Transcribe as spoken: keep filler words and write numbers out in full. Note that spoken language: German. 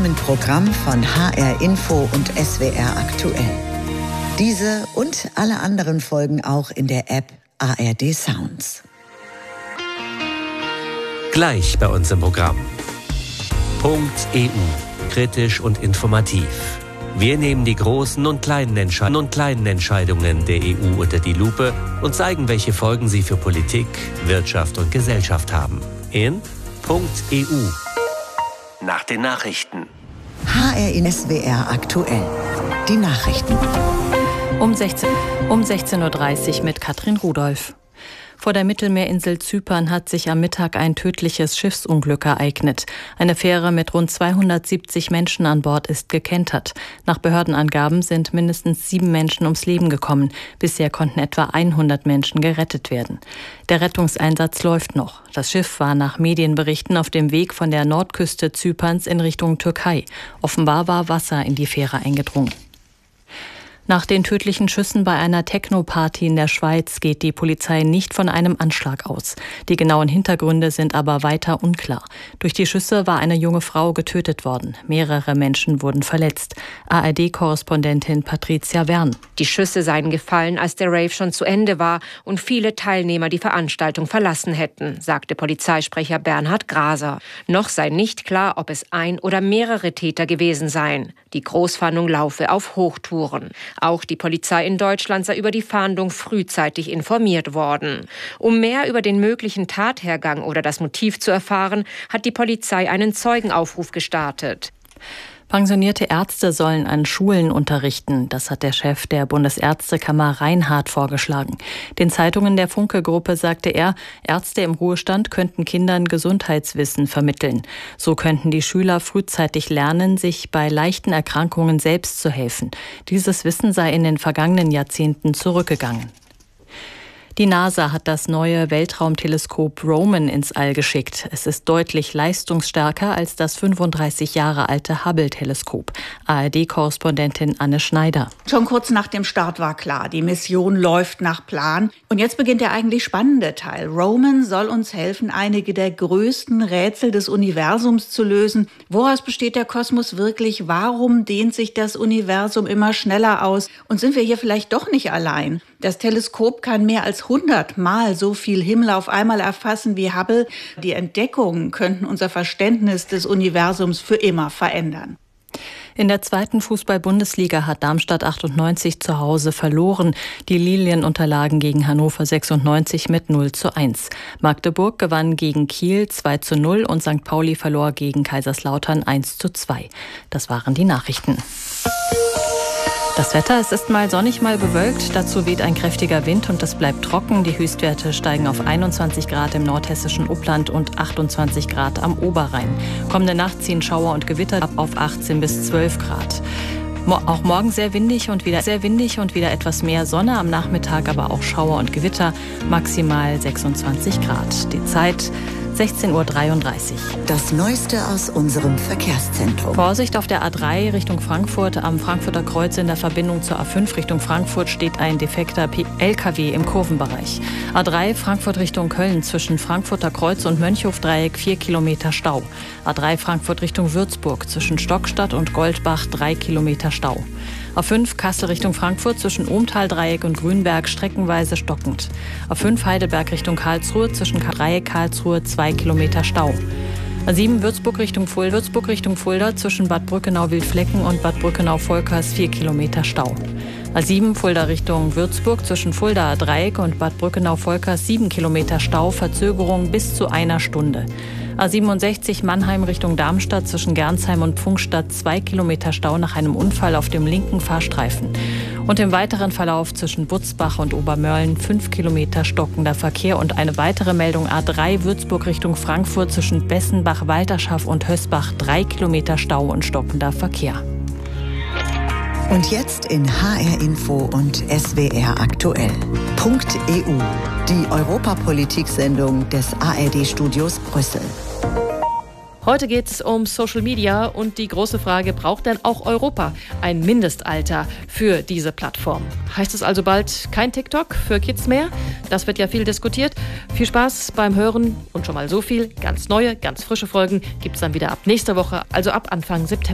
Rahmenprogramm von H R Info und S W R aktuell. Diese und alle anderen Folgen auch in der App A R D Sounds. Gleich bei uns im Programm. Punkt E U. Kritisch und informativ. Wir nehmen die großen und kleinen, Entsche- und kleinen Entscheidungen der E U unter die Lupe und zeigen, welche Folgen sie für Politik, Wirtschaft und Gesellschaft haben. In Punkt E U. Nach den Nachrichten. H R in S W R aktuell. Die Nachrichten. Um sechzehn, um sechzehn Uhr dreißig mit Katrin Rudolph. Vor der Mittelmeerinsel Zypern hat sich am Mittag ein tödliches Schiffsunglück ereignet. Eine Fähre mit rund zweihundertsiebzig Menschen an Bord ist gekentert. Nach Behördenangaben sind mindestens sieben Menschen ums Leben gekommen. Bisher konnten etwa hundert Menschen gerettet werden. Der Rettungseinsatz läuft noch. Das Schiff war nach Medienberichten auf dem Weg von der Nordküste Zyperns in Richtung Türkei. Offenbar war Wasser in die Fähre eingedrungen. Nach den tödlichen Schüssen bei einer Techno-Party in der Schweiz geht die Polizei nicht von einem Anschlag aus. Die genauen Hintergründe sind aber weiter unklar. Durch die Schüsse war eine junge Frau getötet worden. Mehrere Menschen wurden verletzt. A R D-Korrespondentin Patricia Wern. Die Schüsse seien gefallen, als der Rave schon zu Ende war und viele Teilnehmer die Veranstaltung verlassen hätten, sagte Polizeisprecher Bernhard Graser. Noch sei nicht klar, ob es ein oder mehrere Täter gewesen seien. Die Großfahndung laufe auf Hochtouren. Auch die Polizei in Deutschland sei über die Fahndung frühzeitig informiert worden. Um mehr über den möglichen Tathergang oder das Motiv zu erfahren, hat die Polizei einen Zeugenaufruf gestartet. Pensionierte Ärzte sollen an Schulen unterrichten. Das hat der Chef der Bundesärztekammer Reinhardt vorgeschlagen. Den Zeitungen der Funke-Gruppe sagte er, Ärzte im Ruhestand könnten Kindern Gesundheitswissen vermitteln. So könnten die Schüler frühzeitig lernen, sich bei leichten Erkrankungen selbst zu helfen. Dieses Wissen sei in den vergangenen Jahrzehnten zurückgegangen. Die NASA hat das neue Weltraumteleskop Roman ins All geschickt. Es ist deutlich leistungsstärker als das fünfunddreißig Jahre alte Hubble-Teleskop. A R D-Korrespondentin Anne Schneider. Schon kurz nach dem Start war klar, die Mission läuft nach Plan. Und jetzt beginnt der eigentlich spannende Teil. Roman soll uns helfen, einige der größten Rätsel des Universums zu lösen. Woraus besteht der Kosmos wirklich? Warum dehnt sich das Universum immer schneller aus? Und sind wir hier vielleicht doch nicht allein? Das Teleskop kann mehr als hundertmal so viel Himmel auf einmal erfassen wie Hubble. Die Entdeckungen könnten unser Verständnis des Universums für immer verändern. In der zweiten Fußball-Bundesliga hat Darmstadt achtundneunzig zu Hause verloren. Die Lilien unterlagen gegen Hannover sechsundneunzig mit null zu eins. Magdeburg gewann gegen Kiel zwei zu null und Sankt Pauli verlor gegen Kaiserslautern eins zu zwei. Das waren die Nachrichten. Das Wetter, es ist mal sonnig, mal bewölkt. Dazu weht ein kräftiger Wind und es bleibt trocken. Die Höchstwerte steigen auf einundzwanzig Grad im nordhessischen Upland und achtundzwanzig Grad am Oberrhein. Kommende Nacht ziehen Schauer und Gewitter ab auf achtzehn bis zwölf Grad. Mo- auch morgen sehr windig und wieder sehr windig und wieder etwas mehr Sonne. Am Nachmittag aber auch Schauer und Gewitter. Maximal sechsundzwanzig Grad. Die Zeit sechzehn Uhr dreiunddreißig. Das Neueste aus unserem Verkehrszentrum. Vorsicht auf der A drei Richtung Frankfurt. Am Frankfurter Kreuz in der Verbindung zur A fünf Richtung Frankfurt steht ein defekter L K W im Kurvenbereich. A drei Frankfurt Richtung Köln zwischen Frankfurter Kreuz und Mönchhofdreieck vier Kilometer Stau. A drei Frankfurt Richtung Würzburg zwischen Stockstadt und Goldbach drei Kilometer Stau. A fünf Kassel Richtung Frankfurt zwischen Ohmtal-Dreieck und Grünberg streckenweise stockend. A fünf Heidelberg Richtung Karlsruhe zwischen Dreieck Karlsruhe zwei Kilometer Stau. A sieben Würzburg Richtung Fulda, Würzburg Richtung Fulda zwischen Bad Brückenau-Wildflecken und Bad Brückenau-Volkers vier Kilometer Stau. A sieben Fulda Richtung Würzburg zwischen Fulda Dreieck und Bad Brückenau-Volkers sieben Kilometer Stau, Verzögerung bis zu einer Stunde. A siebenundsechzig Mannheim Richtung Darmstadt zwischen Gernsheim und Pfungstadt zwei Kilometer Stau nach einem Unfall auf dem linken Fahrstreifen. Und im weiteren Verlauf zwischen Butzbach und Obermörlen fünf Kilometer stockender Verkehr und eine weitere Meldung A drei Würzburg Richtung Frankfurt zwischen Bessenbach, Walterschaft und Hösbach drei Kilometer Stau und stockender Verkehr. Und jetzt in H R Info und S W R aktuell. Punkt E U, die Europapolitik-Sendung des A R D-Studios Brüssel. Heute geht es um Social Media und die große Frage, braucht denn auch Europa ein Mindestalter für diese Plattform? Heißt es also bald kein TikTok für Kids mehr? Das wird ja viel diskutiert. Viel Spaß beim Hören und schon mal so viel. Ganz neue, ganz frische Folgen gibt es dann wieder ab nächster Woche, also ab Anfang September.